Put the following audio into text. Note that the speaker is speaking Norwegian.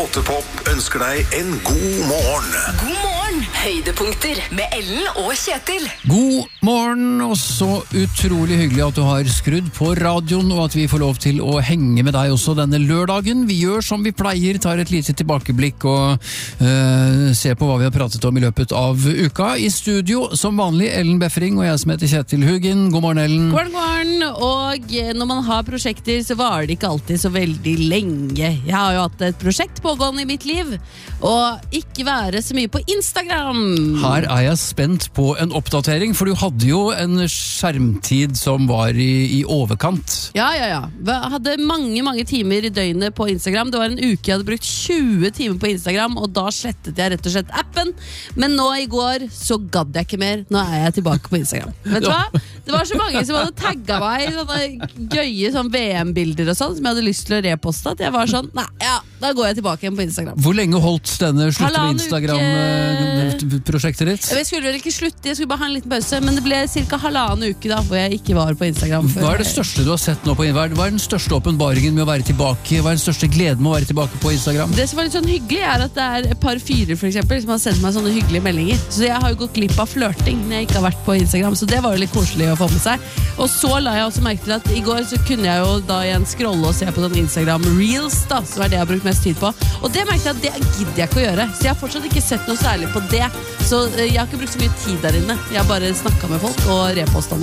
P3-Pop ønsker deg en god morgen. God morgen, høydepunkter med Ellen og Kjetil. God morgen, og så utrolig hyggelig at du har skrudd på radioen, og at vi får lov til å henge med deg også denne lørdagen. Vi gjør som vi pleier, tar et lite tilbakeblikk og ser på hva vi har pratet om i løpet av uka. I studio, som vanlig, Ellen Befring, og jeg som heter Kjetil Hugin. God morgen, Ellen. God morgen, og når man har prosjekter, så varer det ikke alltid så veldig lenge. Jeg har jo hatt et prosjekt pågående i mitt liv, og ikke være så mye på Instagram. Her er jeg spent på en oppdatering, for du hadde jo en skjermtid som var i overkant. Ja. Jeg hadde mange timer i døgnet på Instagram. Det var en uke jeg hadde brukt 20 timer på Instagram, og da slettet jeg rett og slett appen. Men nå i går så gadd jeg ikke mer. Nå er jeg tilbake på Instagram. Vet du hva? Det var så mange som hadde tagget meg i sånne gøye VM-bilder og sånn, som jeg hadde lyst til å reposte, at jeg var sånn, da går jeg tilbake igjen på Instagram. Hvor lenge holdt denne slutte med Instagram-prosjektet ditt? Jeg skulle vel ikke slutte, jeg skulle bare ha en liten pause, men det ble cirka 1,5 uke da, hvor jeg ikke var på Instagram. Hva er det største du har sett nå på Instagram? Hva er den største åpenbaringen med å være tilbake? Hva er den største gleden med å være tilbake på Instagram? Det som var litt sånn hyggelig er at det er et par fyrer for eksempel, som har sendt meg sånne hyggelige meldinger. Så jeg har jo gått glipp av flørting når jeg ikke har vært på Instagram, så det var jo litt koselig å få med seg. Og så la jeg også merke til at i går så kunne jeg jo da igjen scrolle og se på den Instagram Reels da, som er det jeg har brukt mest tid på. Og det merkte jeg at det gidder jeg ikke å gjøre, så jeg har fortsatt ikke sett noe særlig på det. Så jeg har ikke brukt så mye tid der inne. Jeg har bare snakket med folk og repostet